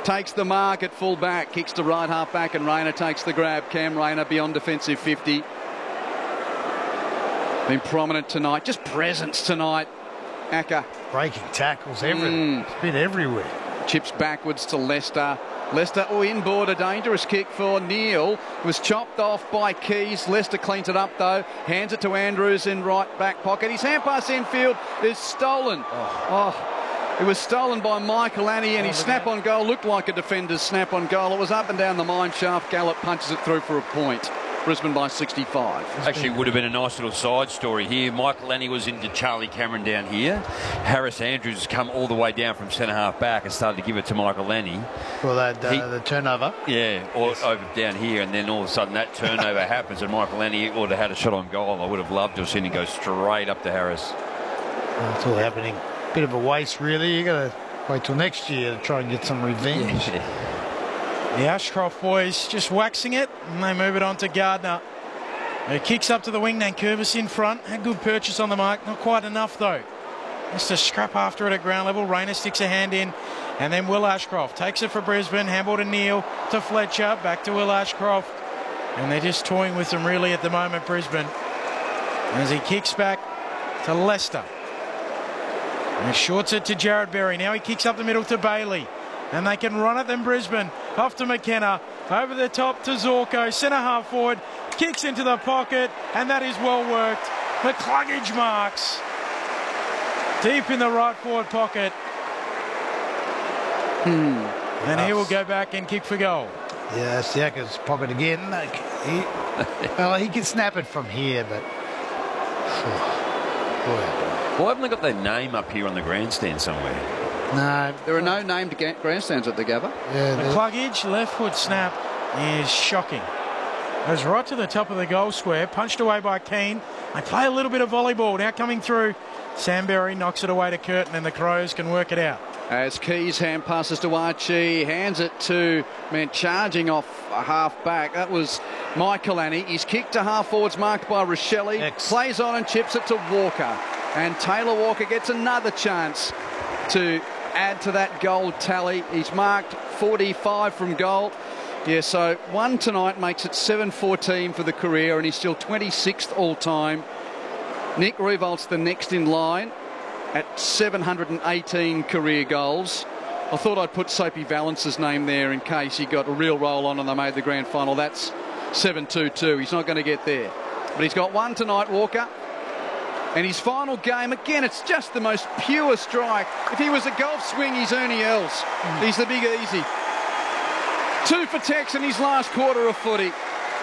takes the mark at full back, kicks to right half back, and Rayner takes the grab. Cam Rayner beyond defensive 50. Been prominent tonight, just presence tonight. Acker. Breaking tackles, everything. It's been everywhere. Chips backwards to Lester. Lester, inboard, a dangerous kick for Neil. Was chopped off by Keys. Lester cleans it up though. Hands it to Andrews in right back pocket. His hand pass infield is stolen. It was stolen by Michael Annie, and his snap on goal looked like a defender's snap on goal. It was up and down the mine shaft. Gallup punches it through for a point. Brisbane by 65. Actually, would have been a nice little side story here. Michael Annie was into Charlie Cameron down here. Harris Andrews has come all the way down from centre half back and started to give it to Michael Annie. Well, the turnover. Yeah, over down here, and then all of a sudden that turnover happens, and Michael Annie would have had a shot on goal. I would have loved to have seen him go straight up to Harris. Well, it's all happening. Bit of a waste, really. You got to wait till next year to try and get some revenge. Yeah. The Ashcroft boys just waxing it, and they move it on to Gardner. He kicks up to the wing, Nankervis in front. Had good purchase on the mark, not quite enough though. Just a scrap after it at ground level. Rayner sticks a hand in, and then Will Ashcroft takes it for Brisbane. Handball to Neil, to Fletcher, back to Will Ashcroft. And they're just toying with them really at the moment, Brisbane. As he kicks back to Lester. And he shorts it to Jared Berry. Now he kicks up the middle to Bailey. And they can run at them, Brisbane. Off to McKenna. Over the top to Zorko. Centre half forward. Kicks into the pocket. And that is well worked. McCluggage marks. Deep in the right forward pocket. And he will go back and kick for goal. Yeah, Siaka's pocket again. He can snap it from here, but... Why haven't they got their name up here on the grandstand somewhere? No. There are no named grandstands at the Gabba. Yeah, McCluggage, left foot snap is shocking. Goes right to the top of the goal square, punched away by Keane. They play a little bit of volleyball now coming through. Sam Berry knocks it away to Curtin, and the Crows can work it out. As Keys hand passes to Archie, hands it to, charging off a half back. That was Michael Annie. He's kicked to half forwards marked by Rochelle. Plays on and chips it to Walker. And Taylor Walker gets another chance to add to that goal tally. He's marked 45 from goal. Yeah, so one tonight makes it 7-14 for the career, and he's still 26th all time. Nick Riewoldt the next in line at 718 career goals. I thought I'd put Soapy Valence's name there in case he got a real roll on and they made the grand final. That's 7-2-2. He's not going to get there. But he's got one tonight, Walker. And his final game, again, it's just the most pure strike. If he was a golf swing, he's Ernie Els. He's the big easy. 2 for Tex in his last quarter of footy.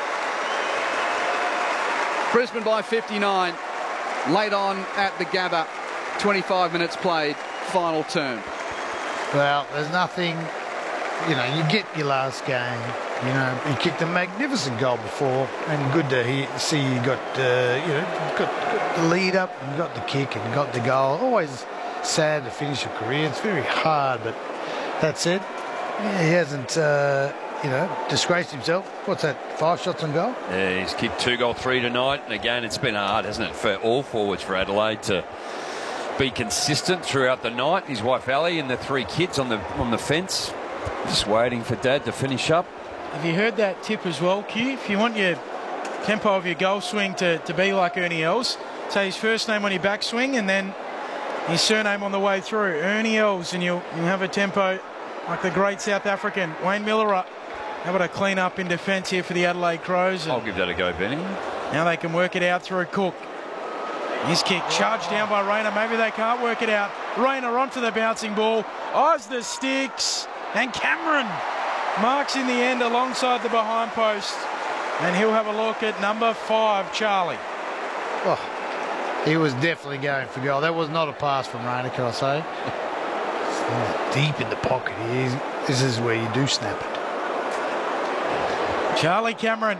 Brisbane by 59. Late on at the Gabba. 25 minutes played. Final turn. Well, there's nothing... you get your last game. You kicked a magnificent goal before, and good to see you got, got the lead up and got the kick and got the goal. Always sad to finish a career. It's very hard, but that said, he hasn't, disgraced himself. What's that, 5 shots on goal? Yeah, he's kicked 2 goal 3 tonight, and again, it's been hard, hasn't it, for all forwards for Adelaide to be consistent throughout the night. His wife Ali and the 3 kids on the fence, just waiting for Dad to finish up. Have you heard that tip as well, Q? If you want your tempo of your goal swing to be like Ernie Els, say his first name on your backswing and then his surname on the way through. Ernie Els, and you'll have a tempo like the great South African. Wayne Miller able to clean up in defence here for the Adelaide Crows. I'll give that a go, Benny. Now they can work it out through Cook. His kick charged down by Rayner. Maybe they can't work it out. Rayner onto the bouncing ball. Eyes the sticks. And Cameron marks in the end alongside the behind post. And he'll have a look at number 5, Charlie. Oh, he was definitely going for goal. That was not a pass from Rayner, can I say? Deep in the pocket. This is where you do snap it. Charlie Cameron.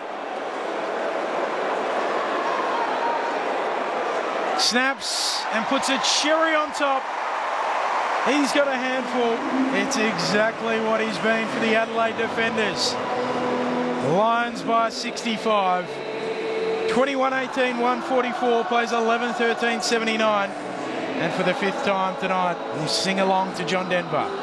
Snaps and puts a cherry on top. He's got a handful. It's exactly what he's been for the Adelaide defenders. Lions by 65. 21-18, 144, plays 11-13, 79. And for the 5th time tonight, we'll sing along to John Denver.